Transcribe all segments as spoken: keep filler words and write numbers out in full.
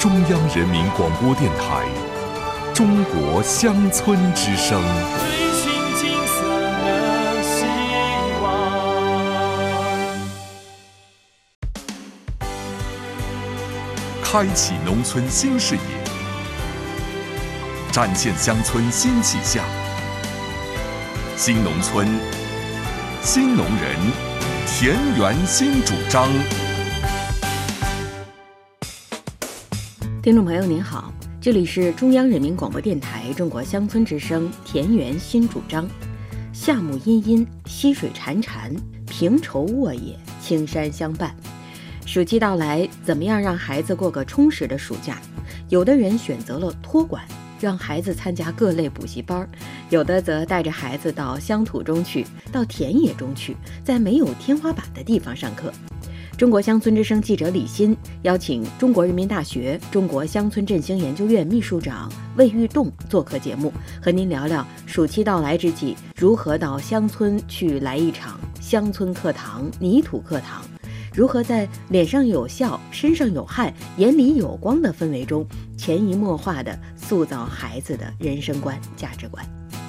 中央人民广播电台中国乡村之声。 追寻金色的希望， 开启农村新视野，展现乡村新气象。新农村，新农人，田园新主张。 听众朋友您好，这里是中央人民广播电台中国乡村之声田园新主张。夏木阴阴，溪水潺潺，平畴沃野，青山相伴。暑期到来，怎么样让孩子过个充实的暑假？有的人选择了托管，让孩子参加各类补习班，有的则带着孩子到乡土中去，到田野中去，在没有天花板的地方上课。中国乡村之声记者李欣邀请中国人民大学中国乡村振兴研究院秘书长魏玉栋做客节目，和您聊聊暑期到来之际，如何到乡村去来一场乡村课堂、泥土课堂，如何在脸上有笑、身上有汗、眼里有光的氛围中，潜移默化地塑造孩子的人生观、价值观。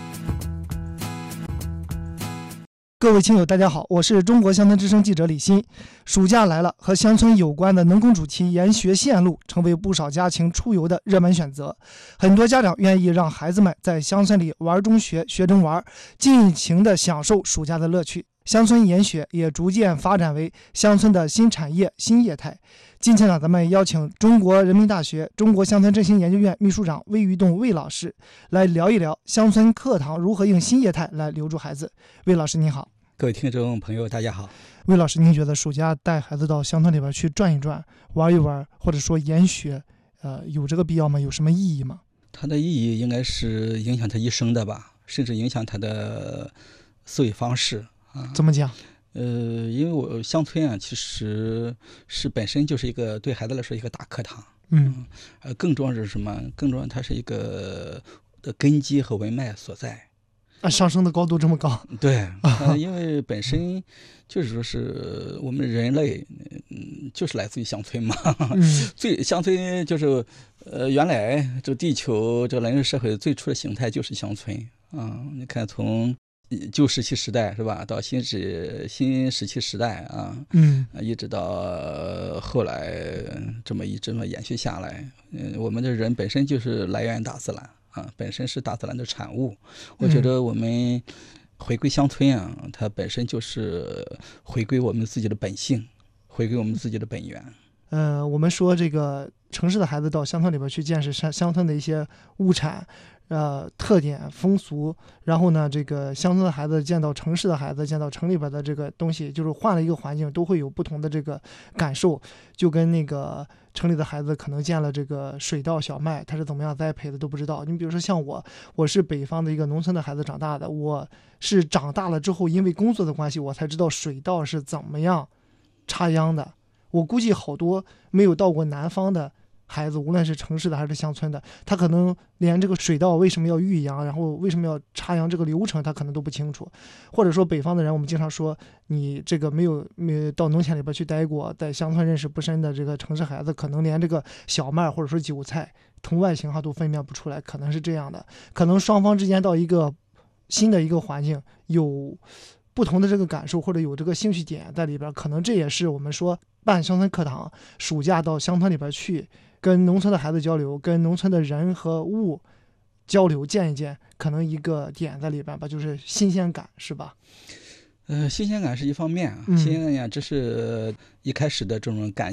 各位亲友大家好，我是中国乡村之声记者李欣。暑假来了，和乡村有关的农工主题研学线路成为不少家庭出游的热门选择。很多家长愿意让孩子们在乡村里玩中学，学中玩，尽情地享受暑假的乐趣。乡村研学也逐渐发展为乡村的新产业、新业态。今天呢，咱们邀请中国人民大学中国乡村振兴研究院秘书长魏玉栋魏老师来聊一聊乡村课堂如何用新业态来留住孩子。魏老师您好。 各位听众朋友大家好。 魏老师，您觉得暑假带孩子到乡村里边去转一转、玩一玩，或者说研学，呃，有这个必要吗？有什么意义吗？ 它的意义应该是影响他一生的吧，甚至影响他的思维方式啊。 怎么讲？ 呃，因为我乡村啊，其实是本身就是一个对孩子来说一个大课堂。 嗯， 呃，更重要是什么？更重要，它是一个的根基和文脉所在。 啊，上升的高度这么高？ 对，呃、因为本身就是说是我们人类，嗯，就是来自于乡村嘛。 嗯、 最乡村就是，呃，原来这地球这人类社会最初的形态就是乡村啊。你看，从旧石器时代是吧，到新石新石器时代啊， 嗯， 一直到后来这么一这么延续下来，嗯，我们的人本身就是来源于大自然。啊，本身是大自然的产物。我觉得我们回归乡村啊，嗯、它本身就是回归我们自己的本性，回归我们自己的本源。 呃，我们说这个城市的孩子到乡村里边去见识乡乡村的一些物产、呃特点、风俗，然后呢，这个乡村的孩子见到城市的孩子，见到城里边的这个东西，就是换了一个环境，都会有不同的这个感受，就跟那个。城里的孩子可能见了这个水稻、小麦，他是怎么样栽培的都不知道。你比如说像我，我是北方的一个农村的孩子长大的，我是长大了之后，因为工作的关系，我才知道水稻是怎么样插秧的。我估计好多没有到过南方的孩子，无论是城市的还是乡村的，他可能连这个水稻为什么要育秧，然后为什么要插秧这个流程他可能都不清楚。或者说北方的人，我们经常说你这个没有没有到农田里边去待过，在乡村认识不深的这个城市孩子，可能连这个小麦或者说韭菜从外形哈都分辨不出来，可能是这样的。可能双方之间到一个新的一个环境有不同的这个感受，或者有这个兴趣点在里边，可能这也是我们说办乡村课堂，暑假到乡村里边去跟农村的孩子交流，跟农村的人和物交流，见一见，可能一个点在里边吧，就是新鲜感，是吧？ 呃，新鲜感是一方面，新鲜感只是一开始的这种感